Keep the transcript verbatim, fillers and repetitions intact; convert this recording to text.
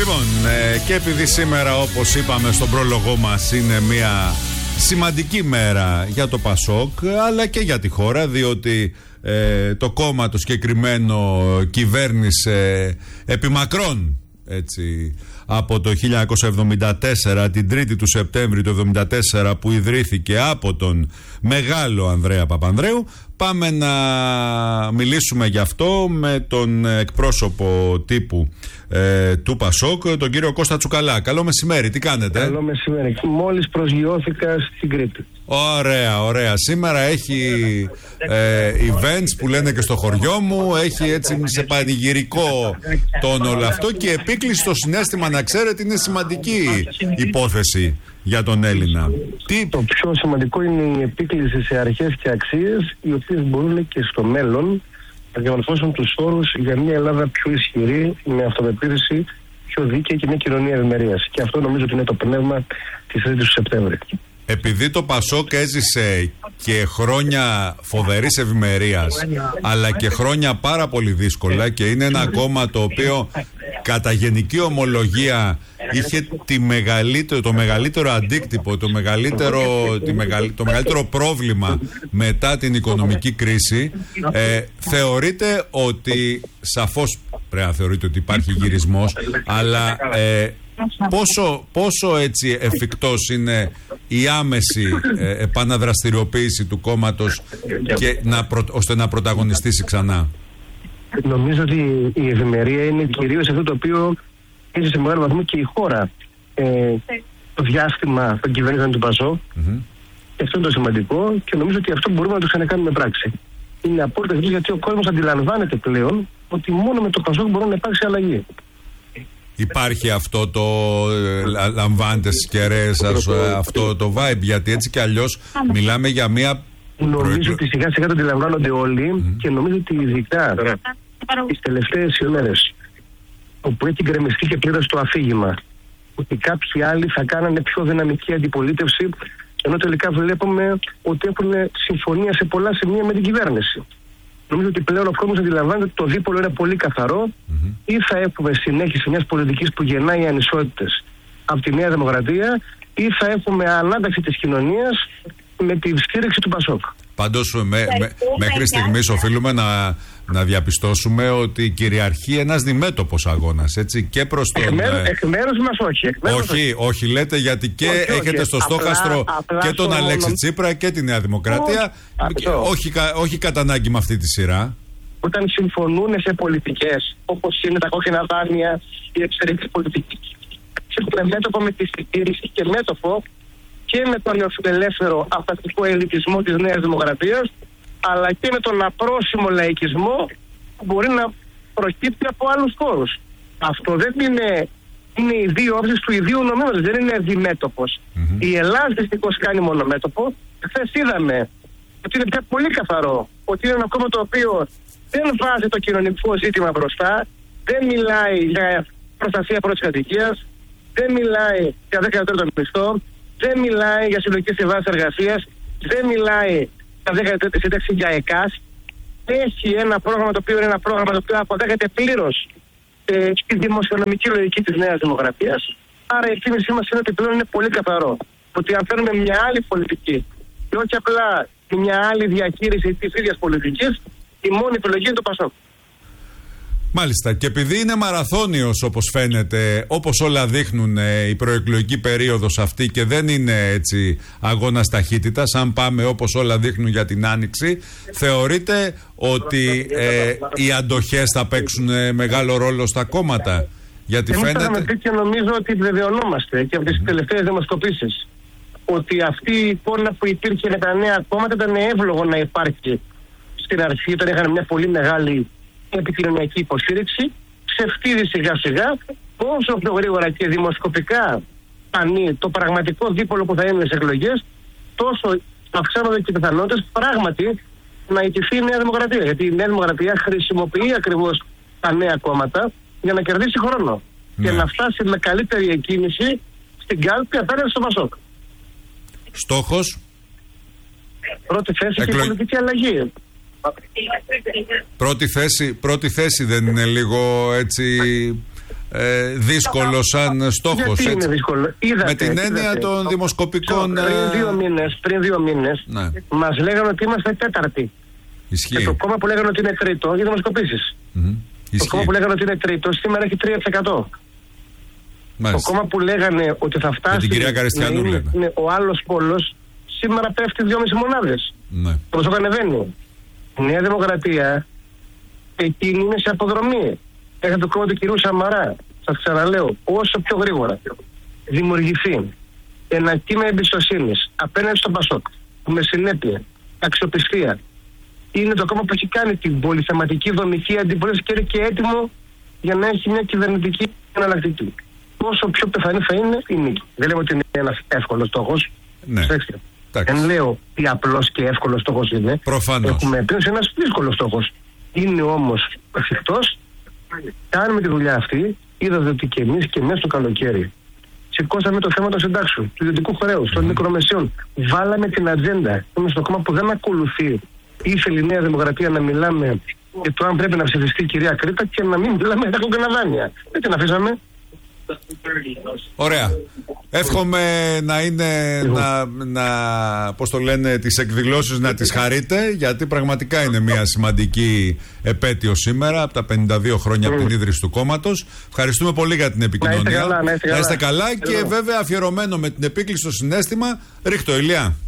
Λοιπόν, ε, και επειδή σήμερα, όπως είπαμε στον πρόλογό μας, είναι μια σημαντική μέρα για το Πασόκ, αλλά και για τη χώρα, διότι ε, το κόμμα το συγκεκριμένο κυβέρνησε επιμακρών, έτσι, από το χίλια εννιακόσια εβδομήντα τέσσερα, την τρίτη του Σεπτέμβρη του εβδομήντα τέσσερα, που ιδρύθηκε από τον μεγάλο Ανδρέα Παπανδρέου. Πάμε να μιλήσουμε γι' αυτό με τον εκπρόσωπο τύπου ε, του Πασόκ, τον κύριο Κώστα Τσουκαλά. Καλό μεσημέρι, τι κάνετε? Καλό μεσημέρι. Μόλις προσγειώθηκα στην Κρήτη. Ωραία, ωραία. Σήμερα έχει ε, events που λένε και στο χωριό μου. Έχει έτσι σε πανηγυρικό τόνο όλο αυτό. Και επίκληση στο συναίσθημα, να ξέρετε, είναι σημαντική υπόθεση για τον Έλληνα. Τι... Το πιο σημαντικό είναι η επίκληση σε αρχές και αξίες, οι οποίες μπορούν και στο μέλλον να διαμορφώσουν τους όρους για μια Ελλάδα πιο ισχυρή, με αυτοπεποίθηση, πιο δίκαιη και μια κοινωνία ευημερίας. Και αυτό νομίζω ότι είναι το πνεύμα της τρίτης του Σεπτέμβρη. Επειδή το Πασόκ έζησε και χρόνια φοβερής ευημερίας, αλλά και χρόνια πάρα πολύ δύσκολα, και είναι ένα κόμμα το οποίο κατά γενική ομολογία είχε τη μεγαλύτερο, το μεγαλύτερο αντίκτυπο, το μεγαλύτερο, τη μεγαλ, το μεγαλύτερο πρόβλημα μετά την οικονομική κρίση, ε, θεωρείτε ότι, σαφώς πρέπει να θεωρείτε ότι υπάρχει γυρισμός, αλλά ε, πόσο, πόσο έτσι εφικτός είναι η άμεση ε, επαναδραστηριοποίηση του κόμματος και να προ, ώστε να πρωταγωνιστήσει ξανά? Νομίζω ότι η ευημερία είναι κυρίως αυτό το οποίο έχει σε μεγάλο βαθμό και η χώρα ε, το διάστημα των κυβερνήσεων του Πασόκ. Mm-hmm. Και αυτό είναι το σημαντικό, και νομίζω ότι αυτό μπορούμε να το ξανακάνουμε πράξη. Είναι απόλυτα γιατί, γιατί ο κόσμος αντιλαμβάνεται πλέον ότι μόνο με το Πασόκ μπορεί να υπάρξει αλλαγή. Υπάρχει αυτό το ε, λαμβάνετε στις κεραίες σας, αυτό το vibe, γιατί έτσι κι αλλιώς μιλάμε για μια... Νομίζω προεκλο... ότι σιγά σιγά το αντιλαμβάνονται όλοι, mm. και νομίζω ότι ειδικά τις τελευταίες ημέρες, όπου έχει γκρεμιστεί και πλήρως το αφήγημα ότι κάποιοι άλλοι θα κάνανε πιο δυναμική αντιπολίτευση, ενώ τελικά βλέπουμε ότι έχουν συμφωνία σε πολλά σημεία με την κυβέρνηση. Νομίζω ότι πλέον ο κόσμος αντιλαμβάνεται ότι το δίπολο είναι πολύ καθαρό, mm-hmm. ή θα έχουμε συνέχιση μιας πολιτικής που γεννάει ανισότητες από τη Νέα Δημοκρατία, ή θα έχουμε ανάταξη της κοινωνίας με τη στήριξη του Πασόκ. Πάντως με, με, μέχρι στιγμής οφείλουμε να, να διαπιστώσουμε ότι κυριαρχεί ένας διμέτωπος αγώνας, έτσι, και προς τον... Εκ μέρους, εκ μέρους μας όχι. Εκ μέρους όχι, όχι, όχι λέτε, γιατί και όχι, έχετε όχι. στο στόχαστρο απλά, απλά και τον Αλέξη μόνο... Τσίπρα και τη Νέα Δημοκρατία. Όχι, όχι, όχι κατά ανάγκη με αυτή τη σειρά. Όταν συμφωνούν σε πολιτικές, όπως είναι τα κόκκινα δάνεια, η εξαιρετική πολιτική, έχουν μέτωπο με τη συντήρηση και μέτωπο και με τον νεοφιλελεύθερο αυταρχικό ελιτισμό της Νέας Δημοκρατίας, αλλά και με τον απρόσιμο λαϊκισμό που μπορεί να προκύπτει από άλλους χώρους. Αυτό δεν είναι, είναι οι δύο όψεις του ιδίου νομίματος, δεν είναι διμέτωπος. Mm-hmm. Η Ελλάδα δυστυχώς κάνει μονομέτωπο. Χθες είδαμε ότι είναι πια πολύ καθαρό, ότι είναι ένα κόμμα το οποίο δεν βάζει το κοινωνικό ζήτημα μπροστά, δεν μιλάει για προστασία πρώτης κατοικίας, δεν μιλάει για δέκα τρίτο μισθό, δεν μιλάει για συλλογικές συμβάσεις εργασίας, δεν μιλάει για δέκα τρίτη σύνταξη για ΕΚΑΣ. Έχει ένα πρόγραμμα το οποίο είναι ένα πρόγραμμα το οποίο αποδέχεται πλήρως ε, στη δημοσιονομική λογική της Νέας Δημοκρατίας. Άρα η εκτίμησή μας είναι ότι πλέον είναι πολύ καθαρό. Ότι αν θέλουμε μια άλλη πολιτική και όχι απλά μια άλλη διαχείριση της ίδιας πολιτικής, η μόνη επιλογή είναι το Πασόκ. Μάλιστα, και επειδή είναι μαραθώνιος, όπως φαίνεται, όπως όλα δείχνουν, ε, η προεκλογική περίοδος αυτή, και δεν είναι έτσι αγώνας ταχύτητας, αν πάμε όπως όλα δείχνουν για την Άνοιξη, θεωρείτε ότι ε, οι αντοχές θα παίξουν ε, μεγάλο ρόλο στα κόμματα? Γιατί εμείς φαίνεται... θα και νομίζω ότι βεβαιωνόμαστε και από τις τελευταίες δημοσκοπήσεις ότι αυτή η εικόνα που υπήρχε με τα νέα κόμματα ήταν εύλογο να υπάρχει στην αρχή, όταν είχαν μια πολύ μεγάλη επικοινωνιακή υποστήριξη, ξεφτύδει σιγά σιγά, όσο πιο γρήγορα και δημοσκοπικά φανεί το πραγματικό δίπολο που θα είναι στις εκλογές, τόσο αυξάνονται και οι πιθανότητες πράγματι να ιτηθεί η Νέα Δημοκρατία. Γιατί η Νέα Δημοκρατία χρησιμοποιεί ακριβώς τα νέα κόμματα για να κερδίσει χρόνο, ναι, και να φτάσει με καλύτερη εκκίνηση στην κάλπη απέναντι στο Πασόκ. Στόχος? Πρώτη θέση Εκλο... και πολιτική αλλαγή. Πρώτη θέση, πρώτη θέση δεν είναι λίγο έτσι ε, δύσκολο σαν στόχος. Γιατί είναι δύσκολο? Είδατε, με την έννοια είδατε. των δημοσκοπικών. Πριν δύο μήνες, πριν δύο μήνες ναι. μας λέγανε ότι είμαστε τέταρτοι. Ισχύει. Και το κόμμα που λέγανε ότι είναι τρίτο για δημοσκοπήσεις. Mm-hmm. Το κόμμα που λέγανε ότι είναι τρίτο σήμερα έχει τρία τοις εκατό. Μάλιστα. Το κόμμα που λέγανε ότι θα φτάσει. Με την κυρία Καριστιανού, είναι, λέμε. είναι ο άλλος πόλος, σήμερα πέφτει δυόμισι μονάδες. Ναι. Το ποσοστό ανεβαίνει. Η Νέα Δημοκρατία εκείνη είναι σε αποδρομή. Έχετε το κόμμα του κυρίου Σαμαρά. Σας ξαναλέω, όσο πιο γρήγορα δημιουργηθεί ένα κύμα εμπιστοσύνης απέναντι στον Πασόκ, με συνέπεια, αξιοπιστία, είναι το κόμμα που έχει κάνει την πολυθεματική δομική αντιπολίτευση και είναι και έτοιμο για να έχει μια κυβερνητική εναλλακτική. Όσο πιο πιθανή θα είναι η νίκη. Δεν λέμε ότι είναι ένας εύκολος στόχος. Ναι. Δεν λέω τι απλός και εύκολος στόχος είναι. Προφανώς. Έχουμε πει ένας δύσκολος στόχος. Είναι όμως εφικτός. Κάνουμε τη δουλειά αυτή. Είδατε ότι και εμείς και μέσα στο καλοκαίρι σηκώσαμε το θέμα των συντάξεων, του ιδιωτικού χρέους, των mm. μικρομεσαίων. Βάλαμε την ατζέντα. Είμαστε στο κόμμα που δεν ακολουθεί. Ήθελε η Νέα Δημοκρατία να μιλάμε για το αν πρέπει να ψηφιστεί η κυρία Κρήτα και να μην μιλάμε για τα κόκκινα δάνεια. Δεν την αφήσαμε. Ωραία. Εύχομαι να είναι, να, να, πώς το λένε, τις εκδηλώσεις να τις χαρείτε, γιατί πραγματικά είναι μια σημαντική επέτειο σήμερα από τα πενήντα δύο χρόνια από την ίδρυση του κόμματος. Ευχαριστούμε πολύ για την επικοινωνία. Να είστε καλά, να είστε καλά. Να είστε καλά και βέβαια αφιερωμένο με την επίκληση στο συναίσθημα. Ρίχτω, Ηλία.